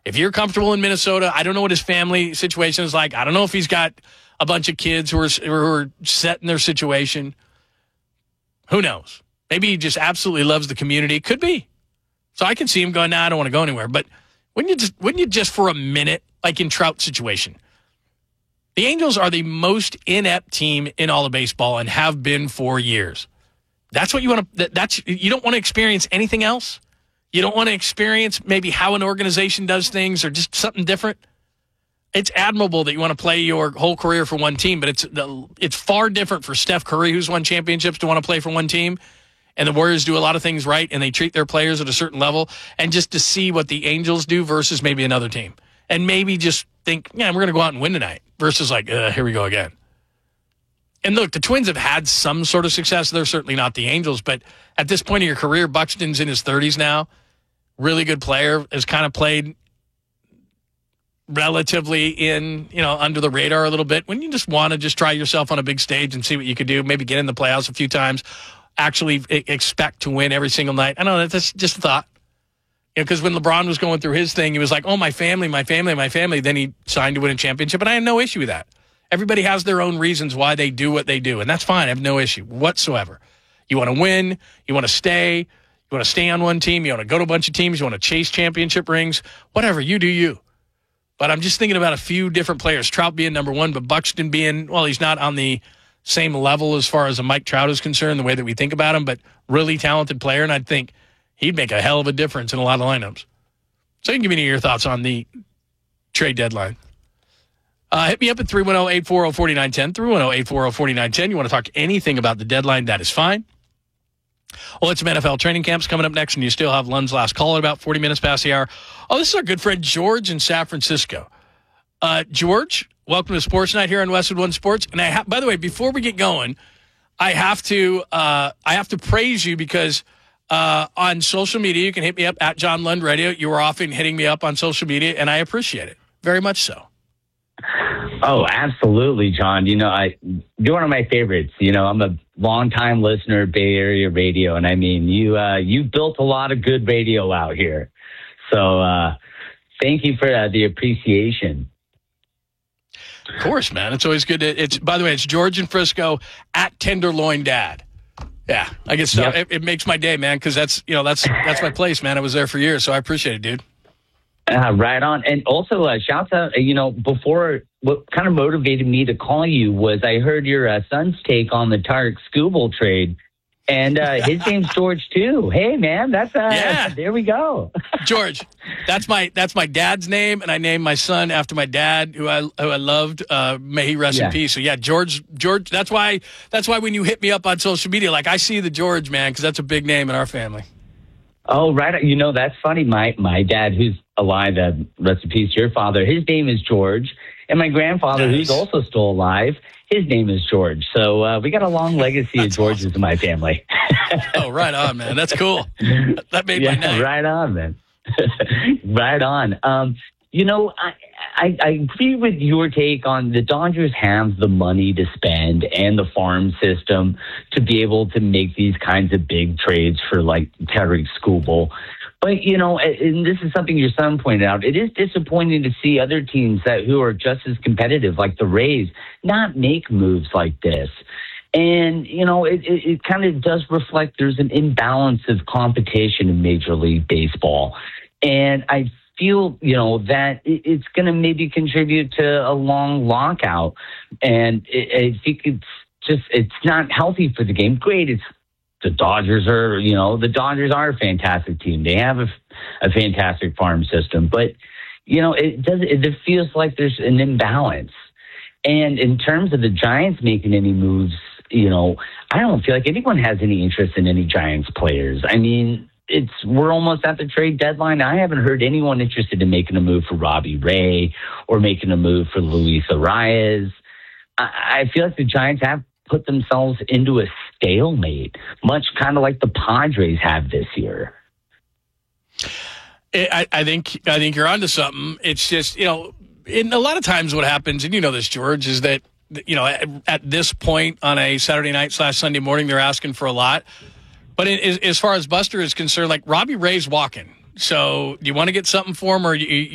If you're comfortable in Minnesota, I don't know what his family situation is like. I don't know if he's got a bunch of kids who are set in their situation. Who knows? Maybe he just absolutely loves the community. Could be. So I can see him going, I don't want to go anywhere. But wouldn't you just for a minute, like in Trout's situation, the Angels are the most inept team in all of baseball and have been for years. That's what you want to. You don't want to experience anything else. You don't want to experience maybe how an organization does things or just something different. It's admirable that you want to play your whole career for one team, but it's far different for Steph Curry, who's won championships, to want to play for one team. And the Warriors do a lot of things right, and they treat their players at a certain level, and just to see what the Angels do versus maybe another team. And maybe just think, we're going to go out and win tonight, versus like, here we go again. And look, the Twins have had some sort of success. They're certainly not the Angels, but at this point of your career, Buxton's in his 30s now, really good player, has kind of played relatively under the radar a little bit. When you just want to just try yourself on a big stage and see what you could do, maybe get in the playoffs a few times, actually expect to win every single night. I don't know, that's just a thought. Because when LeBron was going through his thing, he was like, oh, my family, my family, my family. Then he signed to win a championship, and I had no issue with that. Everybody has their own reasons why they do what they do, and that's fine. I have no issue whatsoever. You want to win. You want to stay. You want to stay on one team. You want to go to a bunch of teams. You want to chase championship rings. Whatever, you do you. But I'm just thinking about a few different players. Trout being number one, but Buxton being, well, he's not on the same level as far as a Mike Trout is concerned, the way that we think about him, but really talented player, and I'd think he'd make a hell of a difference in a lot of lineups. So you can give me your thoughts on the trade deadline. Hit me up at 310-840-4910, 310-840-4910. You want to talk anything about the deadline, that is fine. Well, it's some NFL training camps coming up next, and you still have Lund's last call at about 40 minutes past the hour. Oh, this is our good friend George in San Francisco. George, welcome to Sports Night here on Westwood One Sports. And by the way, before we get going, I have to praise you because on social media, you can hit me up at John Lund Radio. You are often hitting me up on social media, and I appreciate it very much so. Oh, absolutely, John. You're one of my favorites. I'm a longtime listener of Bay Area radio, and I mean, you built a lot of good radio out here. So thank you for the appreciation. Of course, man. It's always good. By the way, it's George in Frisco at Tenderloin Dad. Yeah, I guess yep. It makes my day, man, because that's my place, man. I was there for years, so I appreciate it, dude. Right on. And also, shouts out, before, what kind of motivated me to call you was I heard your son's take on the Tarek Skubal trade, and his name's George, too. Hey, man, there we go. George, that's my dad's name, and I named my son after my dad, who I loved. May he rest in peace. So, yeah, George, that's why when you hit me up on social media, like, I see the George, man, because that's a big name in our family. Oh, right. That's funny. My dad, who's alive, rest in peace, your father, his name is George. And my grandfather, nice. who's also still alive, his name is George. So we got a long legacy of Georges in my family. Oh, right on, man. That's cool. That made my night. Right on, man. Right on. I agree with your take on the Dodgers have the money to spend and the farm system to be able to make these kinds of big trades for like Tarek Skubal. But, and this is something your son pointed out, it is disappointing to see other teams who are just as competitive, like the Rays, not make moves like this. And, it kind of does reflect there's an imbalance of competition in Major League Baseball. And I feel, that it's going to maybe contribute to a long lockout. And I think it's not healthy for the game. Great, the Dodgers are a fantastic team. They have a fantastic farm system, but it feels like there's an imbalance. And in terms of the Giants making any moves, I don't feel like anyone has any interest in any Giants players. I mean, we're almost at the trade deadline. I haven't heard anyone interested in making a move for Robbie Ray or making a move for Luis Arias. I feel like the Giants have put themselves into a stalemate, much kind of like the Padres have this year. I think you're onto something. It's just, in a lot of times what happens, and this, George, is that, at this point on a Saturday night / Sunday morning, they're asking for a lot. But as far as Buster is concerned, like Robbie Ray's walking. So do you want to get something for him, or